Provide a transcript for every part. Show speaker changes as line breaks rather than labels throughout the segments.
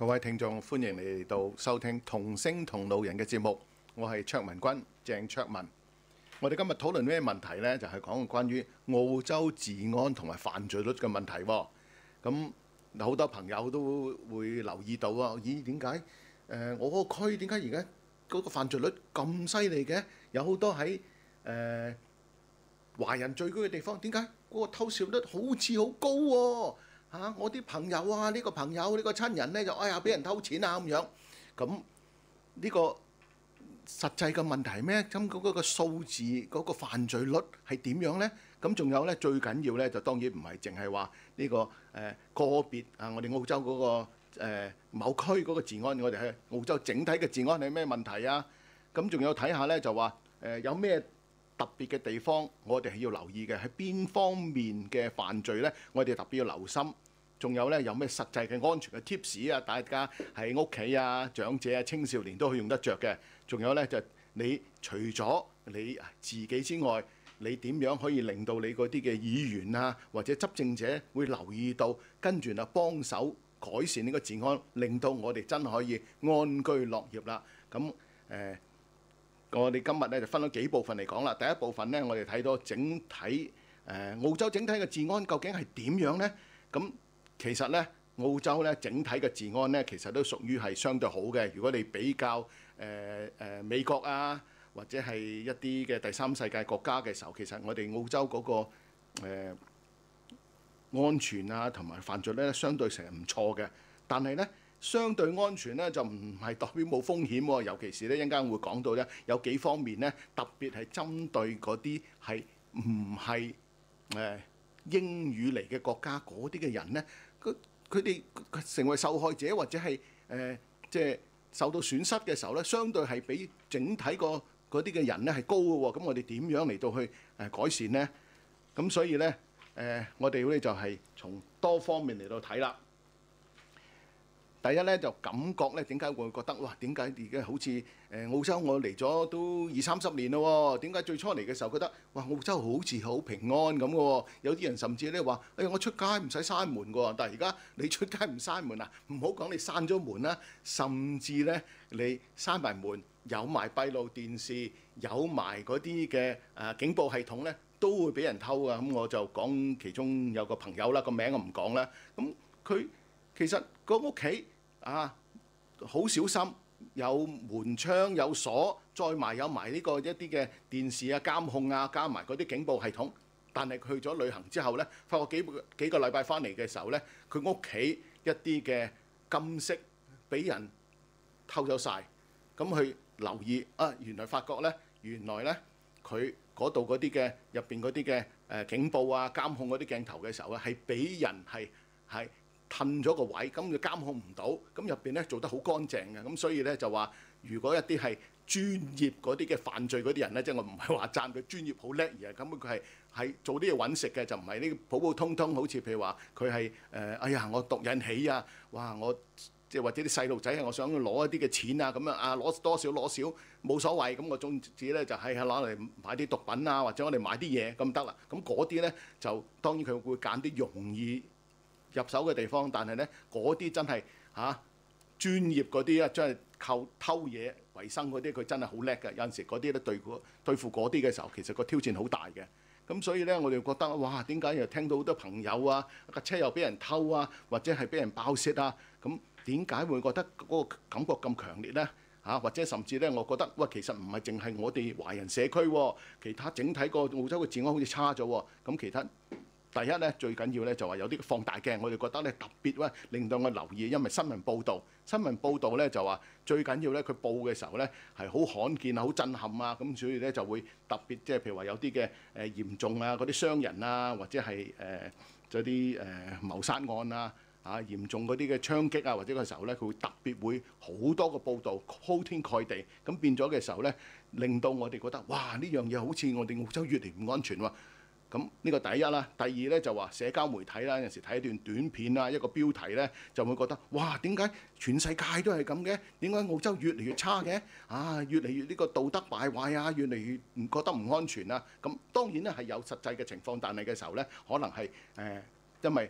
各位聽眾，歡迎你嚟到收聽同聲同路人嘅節目，我係卓文君，鄭卓文。我哋今日討論咩問題呢？就係講關於澳洲治安同埋犯罪率嘅問題喎。咁好多朋友都會留意到啊，咦？點解我個區點解而家嗰個犯罪率咁犀利嘅？有好多喺華人聚居嘅地方，點解嗰個偷竊率好似好高喎？我啲朋友啊，呢個朋友呢個親人呢，就哎呀俾人偷錢啊咁樣。咁呢個實際嘅問題係咩？咁嗰個數字嗰個犯罪率係點樣呢？咁仲有呢，最緊要呢，就當然唔係淨係話呢個個別啊，我哋澳洲嗰個某區嗰個治安，我哋係澳洲整體嘅治安係咩問題啊？咁仲有睇下呢，就話有咩特別嘅地方，我哋係要留意嘅，係邊方面嘅犯罪呢？我哋特別要留心。仲有呢，有咩實際嘅安全嘅 tips 啊？大家喺屋企啊、長者啊、青少年都可以用得着嘅。仲有呢，就你除咗你自己之外，你點樣可以令到你嗰啲嘅議員啊或者執政者會留意到，跟住啊幫手改善呢個治安，令到我哋真可以安居樂業啦。咁我哋今日咧就分咗幾部分嚟講啦。第一部分呢，我哋睇到整體澳洲整體嘅治安究竟係點樣呢？咁其實呢，澳洲呢整體嘅治安呢，其實都屬於係相對好嘅。如果你比較美國啊，或者係一啲嘅第三世界國家嘅時候，其實我哋澳洲嗰個安全啊同埋犯罪呢，相對成日唔錯嘅。但係呢，相對安全呢，就唔係代表冇風險喎。尤其是呢，一陣間會講到呢，有幾方面呢，特別係針對嗰啲係唔係英語嚟嘅國家嗰啲嘅人呢，佢哋成為受害者或者係即係受到損失嘅時候呢，相對係比整體嗰啲嘅人呢係高嘅喎。咁我哋點樣嚟到去改善呢？咁所以呢，我哋呢就係從多方面嚟到睇啦。第一咧就感覺咧，點解會覺得哇？點解而家好似澳洲我嚟咗都20-30年咯喎？點解最初嚟嘅時候覺得哇澳洲好似好平安咁嘅喎？有啲人甚至咧話：我出街唔使閂門嘅喎。但係而家你出街唔閂門啊？唔好講你閂咗門啦，甚至咧你閂埋門，有埋閉路電視，有埋嗰啲嘅警報系統咧，都會俾人偷啊！咁我就講其中有個朋友啦，個名我唔講啦。咁佢其實個屋企好小心，有門窗有鎖，再埋有埋呢個一啲嘅電視啊監控啊，加埋嗰啲警報系統。但係去咗旅行之後呢，發覺幾個禮拜翻嚟嘅時候呢，佢屋企一啲嘅金飾俾人偷走晒。咁去留意原來發覺呢，原來呢，佢嗰度嗰啲嘅入邊嗰啲嘅警報啊監控嗰啲鏡頭嘅時候呢，係俾人係褪咗個位，咁佢監控唔到，咁入邊咧做得好乾淨嘅，咁所以咧就話，如果一啲係專業嗰啲嘅犯罪嗰啲人咧，即係我唔係話讚佢專業好叻，而係咁佢係做啲嘢揾食嘅，就唔係呢普普通通，好似譬如話佢係哎呀我毒癮起啊，哇我即係或者啲細路仔我想攞一啲嘅錢啊咁樣攞多少攞少冇所謂，咁我總之咧就係攞嚟買啲毒品啊，或者我哋買啲嘢咁得啦，咁嗰啲咧就當然佢會揀啲容易入手嘅地方，但係呢嗰啲真係專業嗰啲真係靠偷嘢為生嗰啲，佢真係好叻嘅。有陣時嗰啲咧對付嗰啲嘅時候，其實個挑戰好大嘅。咁所以呢，我哋覺得哇，點解又聽到好多朋友架車又俾人偷啊，或者係俾人爆竊啊？咁點解會覺得嗰個感覺咁強烈呢？或者甚至呢，我覺得其實唔係淨係我哋華人社區喎，其他整體個澳洲嘅治安好似差咗喎。咁其他第一咧，最緊要咧就話有啲放大鏡，我哋覺得咧特別令到我留意，因為新聞報導咧就話最緊要咧佢報嘅時候咧係好罕見啊、好震撼啊，咁所以咧就會特別即係譬如話有啲嘅嚴重啊嗰啲傷人啊，或者係嗰啲謀殺案啊嚴重嗰啲嘅槍擊啊，或者嘅時候咧佢會特別會好多個報導鋪天蓋地，咁變咗嘅時候咧令到我哋覺得哇呢樣嘢好似我哋澳洲越嚟唔安全喎。咁呢個第一啦，第二咧就話社交媒體啦，有時睇一段短片啊，一個標題咧就會覺得哇，點解全世界都係咁嘅？點解澳洲越嚟越差嘅？越嚟越呢個道德敗壞啊，越嚟越唔覺得唔安全啊！咁當然咧係有實際嘅情況，但係嘅時候咧，可能係因為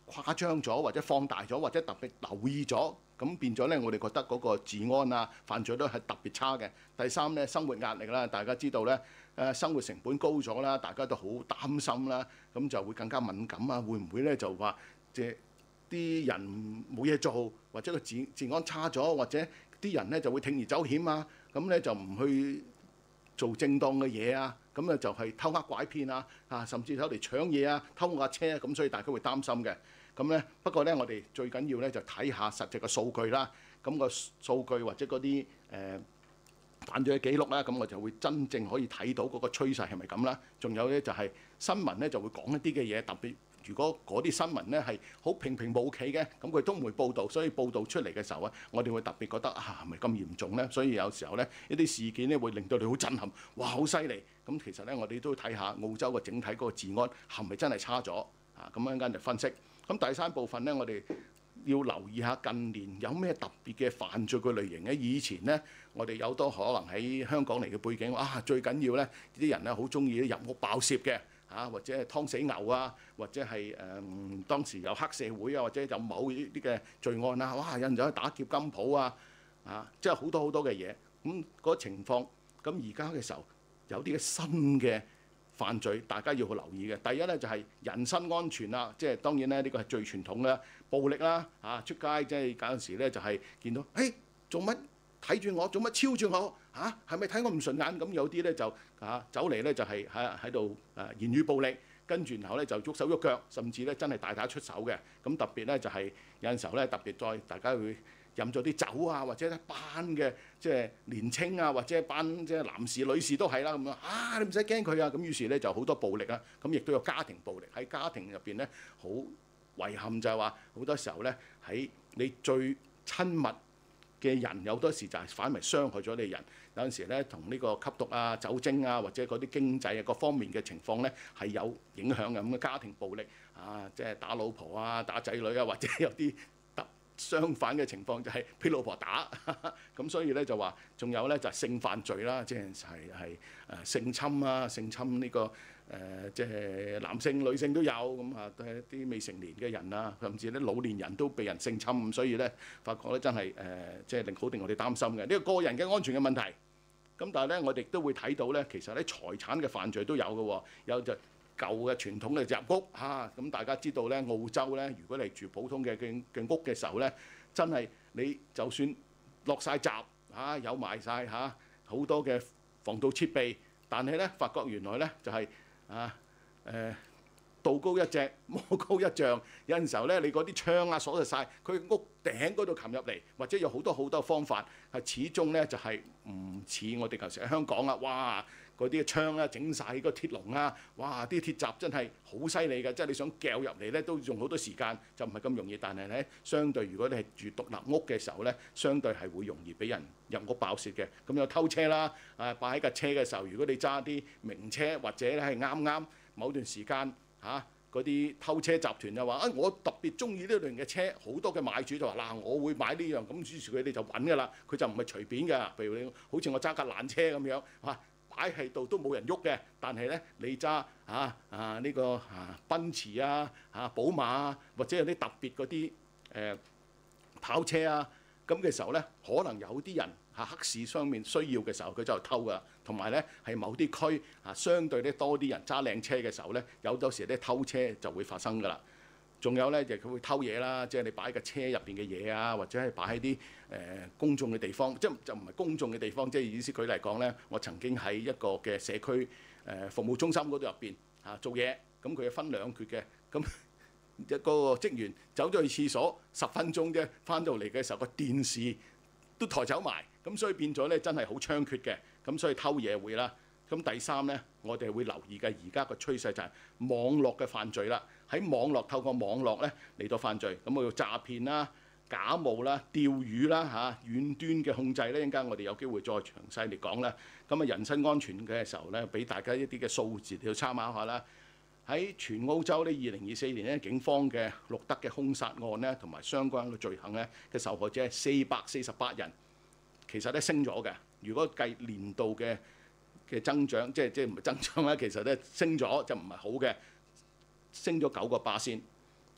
誇張咗，或者放大咗，或者特別留意咗，咁變咗咧，我哋覺得嗰個治安啊、犯罪都係特別差嘅。第三咧，生活壓力啦，大家知道咧，生活成本高咗啦，大家都好擔心啦，咁就會更加敏感啊，會唔會咧就話即係啲人冇嘢做，或者個治安差咗，或者啲人咧就會鋌而走險啊，咁咧就唔去做正當嘅嘢啊，咁咧就係偷呃拐騙啊，甚至走嚟搶嘢啊、偷我架車啊，咁所以大家會擔心嘅。咁咧不過咧，我哋最緊要咧就睇下實際嘅數據啦。咁個數據或者嗰啲犯罪嘅記錄啦，咁我就會真正可以睇到嗰個趨勢係咪咁啦。仲有咧就係新聞咧就會講一啲嘅嘢，特別如果嗰啲新聞咧係好平平無奇嘅，咁佢都唔會報導，所以報導出嚟嘅時候啊，我哋會特別覺得係咪咁嚴重咧？所以有時候咧一啲事件咧會令到你好震撼，哇好犀利！咁其實咧我哋都睇下澳洲嘅整體嗰個治安係咪真係差咗啊？咁一陣間就分析。咁第三部分咧，我哋要留意下近年有咩特別嘅犯罪嘅類型咧。以前咧，我哋有多可能喺香港嚟嘅背景最緊要咧啲人咧好中意入屋爆竊嘅或者係劏死牛啊，或者係當時有黑社會啊，或者有某啲嘅罪案啊，有人走去打劫金鋪即係好多好多嘅嘢。咁嗰個情況，咁而家嘅時候有啲嘅新嘅犯罪，大家要好留意嘅。第一咧就係人身安全啦，即係當然咧呢個係最傳統嘅暴力啦，出街即係有陣時咧就係見到，做乜睇住我，做乜超住我係咪睇我唔順眼？咁有啲咧就走嚟咧就係喺度言語暴力，跟住然後咧就喐手喐腳，甚至咧真係大打出手嘅。咁特別咧就係有陣時候咧特別再大家會飲咗啲酒啊，或者一班嘅即係年青或者一班即係男士女士都係啦咁樣你唔使驚佢啊！咁於是咧就好多暴力啦，咁亦都有家庭暴力喺家庭入邊咧，好遺憾就係話好多時候咧喺你最親密嘅人，有多時就係反為傷害咗你人。有陣時咧同呢個吸毒酒精或者嗰啲經濟各方面嘅情況咧係有影響嘅。咁嘅家庭暴力即係打老婆打仔女或者有啲相反嘅情況就係俾老婆打，咁所以咧就話，仲有咧就係性犯罪啦，即係性侵性侵呢個即係男性女性都有咁都係啲未成年嘅人甚至咧老年人都被人性侵，咁所以咧發覺咧真係即係好令我哋擔心嘅呢個人嘅安全嘅問題。咁但係咧我哋都會睇到咧，其實咧財產嘅犯罪都有嘅，有就舊嘅傳統嘅入屋咁大家知道咧，澳洲咧，如果你住普通嘅屋嘅時候咧，真係你就算落晒閘有埋晒好多嘅防盜設備，但係咧發覺原來咧就係道高一尺，魔高一丈。有陣時候咧，你嗰啲窗鎖實晒，佢屋頂嗰度擒入嚟，或者有好多好多方法，係始終咧就係唔似我哋舊時喺香港哇！嗰啲窗整晒個鐵籠哇！啲鐵閘真係好犀利嘅，即係你想撬入嚟咧都用好多時間，就唔係咁容易。但係咧，相對如果你係住獨立屋嘅時候咧，相對係會容易俾人入屋爆竊嘅。咁有偷車啦，擺喺架車嘅時候，如果你揸啲名車或者咧係啱啱某段時間嗰啲偷車集團就話我特別中意呢類型嘅車，好多嘅買主就話我會買呢樣，咁於是佢哋就揾㗎啦，佢就唔係隨便㗎。譬如你好似我揸架爛車咁樣擺喺度都冇人喐嘅，但係咧你揸呢個奔馳寶馬或者有啲特別嗰啲跑車咁嘅時候咧，可能有啲人黑市上面需要嘅時候，佢就偷㗎。同埋咧係某啲區相對咧多啲人揸靚車嘅時候咧，有時咧偷車就會發生㗎啦。仲有咧就佢會偷嘢啦，即係你擺喺個車入邊嘅嘢或者係擺喺啲公眾嘅地方，即係就唔係公眾嘅地方。即係意思舉例講咧，我曾經喺一個嘅社區服務中心嗰度入邊做嘢，咁佢分兩決嘅，咁一個職員走咗去廁所10分鐘啫，翻到嚟嘅時候個電視都抬走埋，咁所以變咗咧真係好猖獗嘅，咁所以偷嘢會啦。咁第三咧，我哋會留意嘅而家個趨勢就係網絡嘅犯罪啦。喺網絡透過網絡咧嚟到犯罪，咁我要詐騙啦、假冒啦、釣魚啦遠端嘅控制咧，陣間我哋有機會再詳細嚟講啦。咁人身安全嘅時候咧，俾大家一啲嘅數字嚟到參考下啦。喺全澳洲呢2024年咧，警方嘅錄得嘅兇殺案咧，同埋相關嘅罪行咧嘅受害者係448人，其實咧升咗嘅。如果計年度嘅增長，即係唔係增長啦，其實咧升咗就唔係好嘅，升咗9%。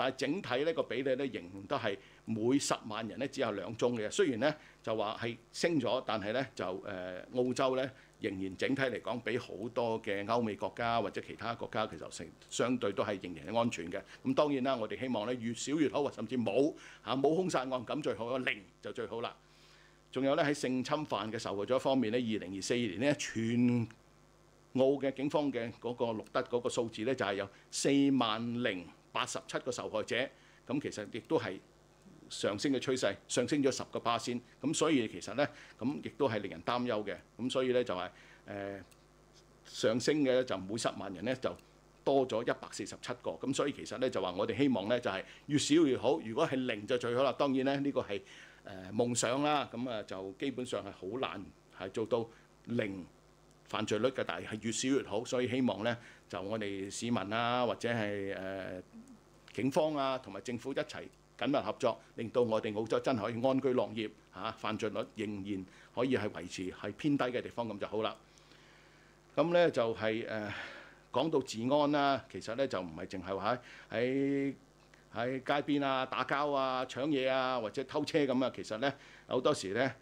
但係整體呢個比例咧仍然都係每10萬人咧只有2宗嘅。雖然咧就話係升咗，但係咧就澳洲咧仍然整體嚟講比好多嘅歐美國家或者其他國家其實相對都係仍然係安全嘅。咁當然啦，我哋希望咧越少越好，甚至冇兇殺案咁最好，0就最好啦。仲有咧喺性侵犯嘅受害者方面咧，2024年咧全澳嘅警方嘅嗰個錄得嗰個數字咧就係有40,087個受害者，咁其實亦都係上升嘅趨勢，上升咗10%，咁所以其實咧咁亦都係令人擔憂嘅，咁所以咧就係上升嘅就每10萬人咧就多咗147個，咁所以其實咧就話我哋希望咧就係越少越好，如果係0就最好啦。當然咧呢個係夢想啦，咁就基本上係好難係做到0犯罪率嘅，但係越少越好，所以希望咧就我哋市民啊，或者係警方啊，同埋政府一齊緊密合作，令到我哋澳洲真係可以安居樂業犯罪率仍然可以係維持係偏低嘅地方咁就好啦。咁咧就係講到治安啦，其實咧就唔係淨係話喺街邊啊打交啊搶嘢啊或者偷車咁啊，其實咧好多時咧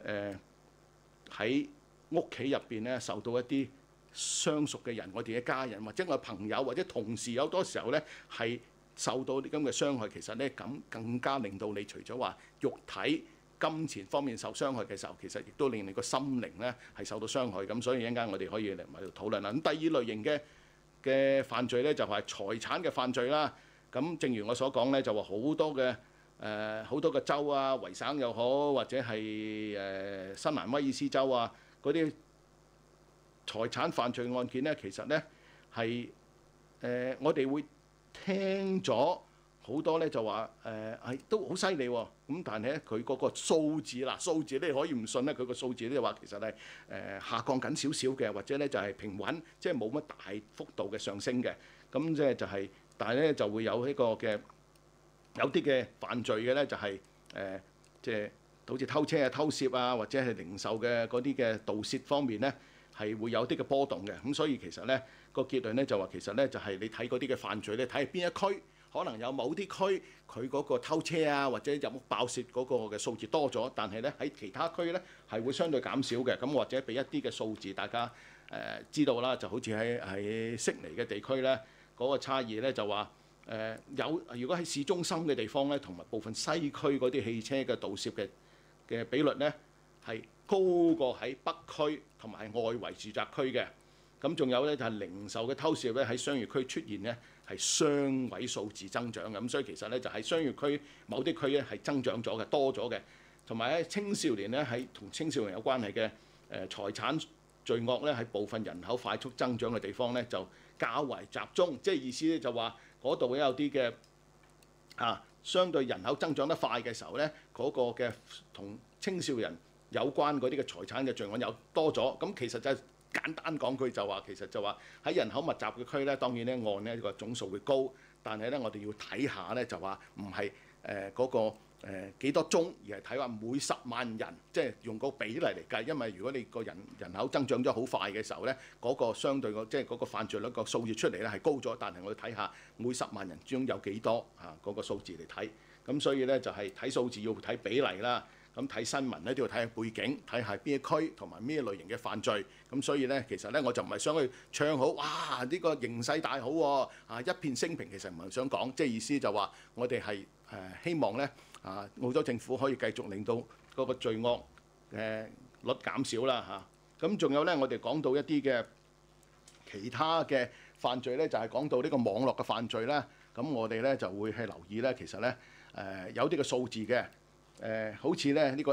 喺屋企入邊咧受到一啲相熟嘅人，我哋嘅家人或者我嘅朋友或者同事，有多時候咧係受到啲咁嘅傷害，其實咧咁更加令到你除咗話肉體、金錢方面受傷害嘅時候，其實亦都令你個心靈咧係受到傷害。咁所以一陣間我哋可以嚟埋度討論啦。咁第二類型嘅犯罪咧就係財產嘅犯罪啦。咁正如我所講咧，就話好多嘅州啊、維省又好，或者係新南威爾斯州啊嗰啲財產犯罪案件咧，其實咧係我哋會聽咗好多咧，就話係都好犀利喎。咁但係咧佢嗰個數字你可以唔信咧，佢個數字咧就話其實係下降緊少少嘅，或者咧就係平穩，即係冇乜大幅度嘅上升嘅。咁即係就係，但係咧就會有呢個嘅有啲嘅犯罪嘅咧就係即係好似偷車啊、偷竊啊，或者係零售嘅嗰啲嘅盜竊方面咧係會有啲嘅波動嘅。咁所以其實咧個結論咧就話其實咧就係你睇嗰啲嘅犯罪咧，睇係邊一區，可能有某啲區佢嗰個偷車啊或者入屋爆竊嗰個嘅數字多咗，但係咧喺其他區咧係會相對減少嘅。咁或者俾一啲嘅數字大家知道啦，就好似喺悉尼嘅地區咧嗰個差異咧就話如果喺市中心嘅地方咧，同埋部分西區嗰啲汽車嘅盜竊嘅比率咧係高過喺北區同埋外圍住宅區嘅。咁仲有咧就係零售嘅偷竊咧喺商業區出現咧係雙位數字增長嘅。咁所以其實咧就喺商業區某啲區咧係增長咗嘅，多咗嘅。同埋咧青少年咧喺同青少年有關係嘅財產罪惡咧喺部分人口快速增長嘅地方咧就較為集中，即係意思咧就話嗰度有啲嘅相對人口增長得快嘅時候咧，嗰個嘅同青少年有關嗰啲嘅財產嘅罪案有多咗。咁其實就係簡單講句就話，其實就話喺人口密集嘅區咧，當然咧案呢個總數會高，但係咧我哋要睇下咧就話唔係嗰個幾多宗，而係睇話每10萬人，即係用個比例嚟計。因為如果你個人口增長咗好快嘅時候咧，嗰個相對即係嗰個犯罪率個數字出嚟咧係高咗，但係我哋睇下每10萬人之中有幾多嗰個數字嚟睇。咁所以咧就係睇數字要睇比例啦。咁睇新聞咧都要睇下背景，睇下邊一區同埋咩類型嘅犯罪。咁所以咧其實咧我就唔係想去唱好，哇呢個形勢大好喎，一片升平。其實唔係想講，即係意思就話我哋係希望咧澳洲政府可以繼續令到嗰個罪惡率減少啦嚇。咁仲有咧我哋講到一啲嘅其他嘅犯罪咧，就係講到呢個網絡嘅犯罪啦。咁我哋咧就會係留意咧，其實咧有啲嘅數字嘅。好似咧呢個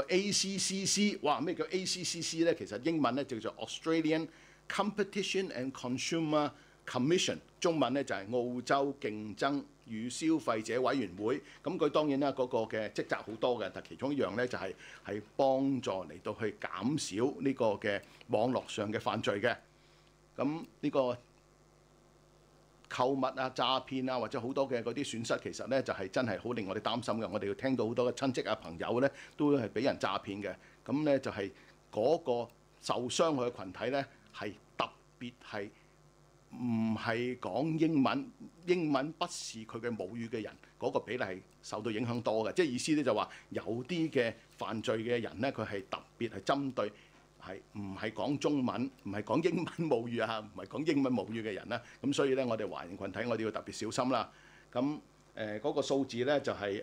ACCC， 哇咩叫 ACCC 咧？其實英文咧叫做 Australian Competition and Consumer Commission， 中文咧就係澳洲競爭與消費者委員會。咁佢當然啦嗰個嘅職責好多嘅，但其中一樣咧就係幫助嚟到去減少呢個嘅網絡上嘅犯罪嘅。咁呢個購物啊、詐騙啊，或者好多嘅嗰啲損失，其實咧就係真係好令我哋擔心嘅。我哋要聽到好多嘅親戚啊、朋友咧，都係俾人詐騙嘅。咁咧就係嗰個受傷害嘅群體咧，係特別係唔係講英文，英文不是佢嘅母語嘅人，嗰個比例係受到影響多嘅。即係意思咧就話有啲嘅犯罪嘅人咧，佢係特別係針對係唔係講中文，唔係講英文母語啊，唔係講英文母語嘅人啦。咁所以咧，我哋華人群體我哋要特別小心啦。咁嗰個數字咧就係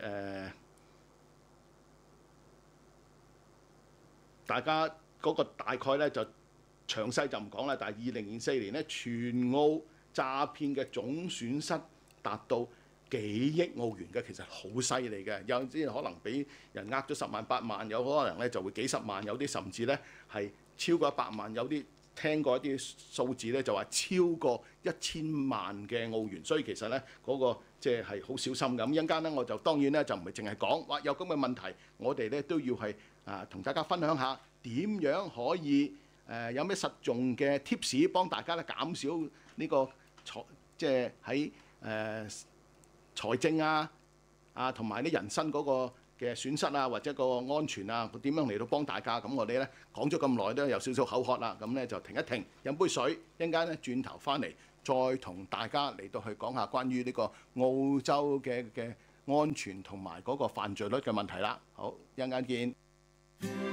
大家嗰個大概咧就詳細就唔講啦。但係2024年咧，全澳詐騙嘅總損失達到幾億澳元嘅，其實好犀利嘅。有啲可能俾人呃咗10萬8萬，有可能咧就會幾十萬，有啲甚至咧係超過100萬，有啲聽過一啲數字咧就話超過1000萬嘅澳元。所以其實咧嗰個即係好小心咁。一陣間咧我就當然咧就唔係淨係講話有咁嘅問題，我哋咧都要係同大家分享下點樣可以有咩實用嘅 tips 幫大家咧減少呢個即係喺財政同埋啲人身嗰個嘅損失啊，或者個安全啊，點樣嚟到幫大家？咁我哋咧講咗咁耐都有少少口渴啦，咁咧就停一停，飲杯水，一陣間咧轉頭翻嚟再同大家嚟到去講下關於呢個澳洲嘅安全同埋嗰個犯罪率嘅問題啦。好，一陣間見。